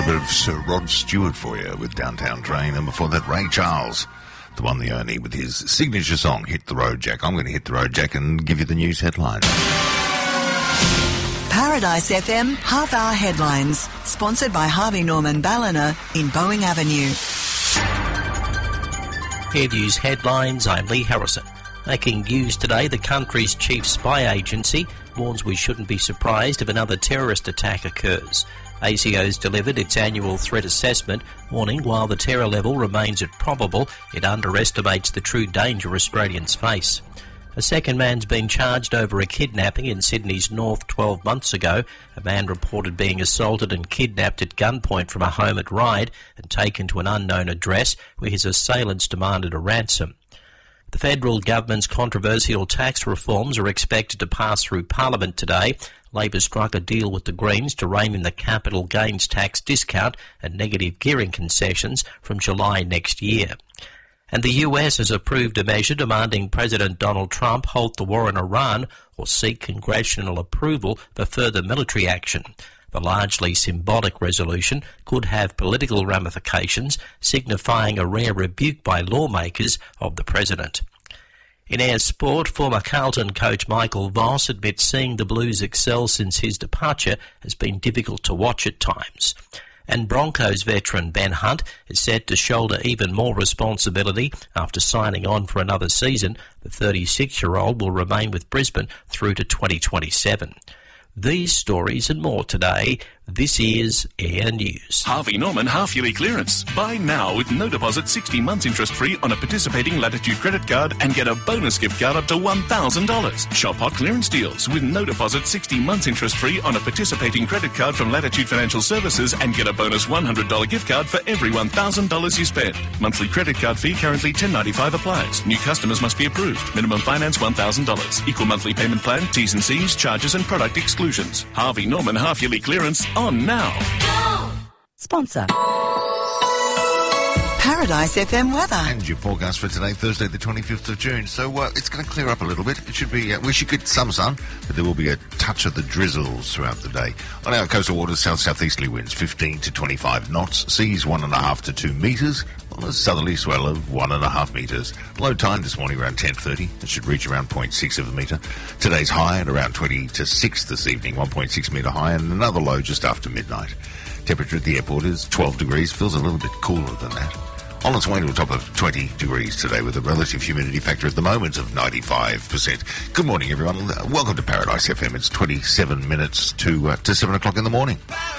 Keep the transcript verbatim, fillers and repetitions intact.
A bit of Sir Rod Stewart for you with Downtown Train, and before that Ray Charles, the one, the only, with his signature song, Hit the Road Jack. I'm going to hit the road, Jack, and give you the news headlines. Paradise F M half-hour headlines, sponsored by Harvey Norman Ballina in Boeing Avenue. Air News headlines, I'm Lee Harrison. Making news today, the country's chief spy agency warns we shouldn't be surprised if another terrorist attack occurs. A C O's delivered its annual threat assessment, warning while the terror level remains at probable, it underestimates the true danger Australians face. A second man's been charged over a kidnapping in Sydney's north twelve months ago. A man reported being assaulted and kidnapped at gunpoint from a home at Ryde and taken to an unknown address where his assailants demanded a ransom. The federal government's controversial tax reforms are expected to pass through Parliament today. Labor struck a deal with the Greens to rein in the capital gains tax discount and negative gearing concessions from July next year. And the U S has approved a measure demanding President Donald Trump halt the war in Iran or seek congressional approval for further military action. The largely symbolic resolution could have political ramifications, signifying a rare rebuke by lawmakers of the president. In air sport, former Carlton coach Michael Voss admits seeing the Blues excel since his departure has been difficult to watch at times. And Broncos veteran Ben Hunt is set to shoulder even more responsibility after signing on for another season. The thirty-six-year-old will remain with Brisbane through to twenty twenty-seven. These stories and more today. This is Air News. Harvey Norman half-yearly clearance. Buy now with no deposit, sixty months interest-free on a participating Latitude credit card and get a bonus gift card up to one thousand dollars. Shop hot clearance deals with no deposit, sixty months interest-free on a participating credit card from Latitude Financial Services and get a bonus one hundred dollars gift card for every one thousand dollars you spend. Monthly credit card fee currently ten ninety-five applies. New customers must be approved. Minimum finance one thousand dollars. Equal monthly payment plan, T's and C's, charges and product exclusions. Harvey Norman half-yearly clearance on now. Go! Sponsor. Paradise F M weather. And your forecast for today, Thursday the twenty-fifth of June. So uh, it's going to clear up a little bit. It should be, uh, we should get some sun, but there will be a touch of the drizzles throughout the day. On our coastal waters, south-southeasterly winds fifteen to twenty-five knots, seas one and a half to two metres, on a southerly swell of one and a half metres. Low tide this morning around ten thirty. It should reach around zero point six of a metre. Today's high at around twenty to six this evening, one point six metre high, and another low just after midnight. Temperature at the airport is twelve degrees, feels a little bit cooler than that. On its way to a top of twenty degrees today with a relative humidity factor at the moment of ninety-five percent. Good morning, everyone. Welcome to Paradise F M. It's twenty-seven minutes to, uh, to seven o'clock in the morning.